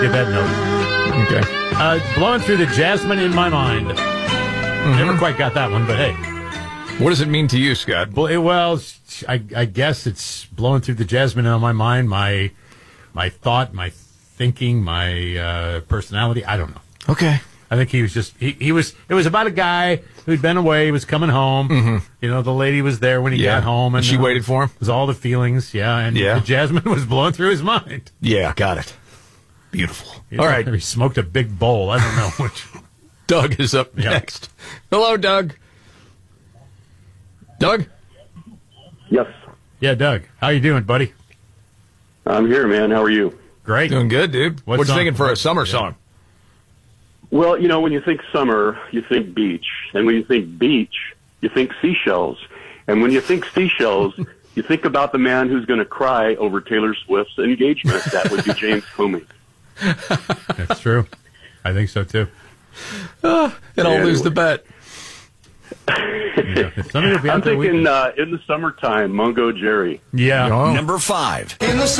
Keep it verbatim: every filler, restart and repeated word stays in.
Get that note. Okay. Uh, blowing through the jasmine in my mind. Mm-hmm. Never quite got that one, but hey. What does it mean to you, Scott? Well, I, I guess it's blowing through the jasmine in my mind, my my thought, my thinking, my uh, personality. I don't know. Okay. I think he was just, he, he was, it was about a guy who'd been away, he was coming home. Mm-hmm. You know, the lady was there when he yeah. got home. And she uh, waited for him? It was all the feelings, yeah. And yeah. the jasmine was blowing through his mind. Yeah, got it. Beautiful. He all right. He smoked a big bowl. I don't know which. Doug is up yep. next. Hello, Doug. Doug? Yes. Yeah, Doug. How you doing, buddy? I'm here, man. How are you? Great. Doing good, dude. What what you song? thinking for a summer yeah. song? Well, you know, when you think summer, you think beach. And when you think beach, you think seashells. And when you think seashells, you think about the man who's going to cry over Taylor Swift's engagement. That would be James Comey. That's true. I think so, too. Uh, and I'll anyway. lose the bet. Yeah. Somebody will be out I'm there thinking weekend. uh, in the summertime, Mungo Jerry. Yeah. Oh. Number five. In the